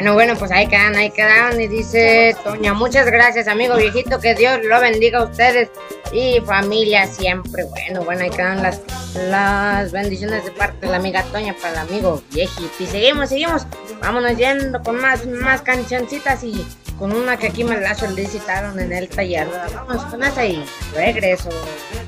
Bueno, pues ahí quedaron y dice Toña, muchas gracias amigo viejito, que Dios lo bendiga a ustedes y familia siempre. Bueno, ahí quedan las bendiciones de parte de la amiga Toña para el amigo viejito. Y seguimos, vámonos yendo con más cancioncitas y con una que aquí me la solicitaron en el taller. Vamos con esa y regreso.